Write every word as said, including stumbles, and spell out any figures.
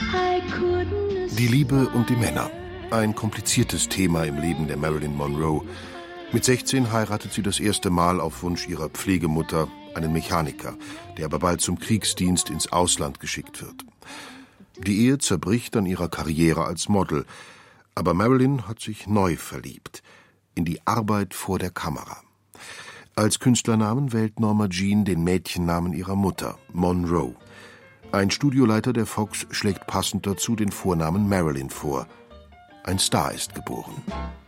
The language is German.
Die Liebe und die Männer. Ein kompliziertes Thema im Leben der Marilyn Monroe. Mit sechzehn heiratet sie das erste Mal auf Wunsch ihrer Pflegemutter einen Mechaniker, der aber bald zum Kriegsdienst ins Ausland geschickt wird. Die Ehe zerbricht an ihrer Karriere als Model, aber Marilyn hat sich neu verliebt, in die Arbeit vor der Kamera. Als Künstlernamen wählt Norma Jean den Mädchennamen ihrer Mutter, Monroe. Ein Studioleiter der Fox schlägt passend dazu den Vornamen Marilyn vor. Ein Star ist geboren.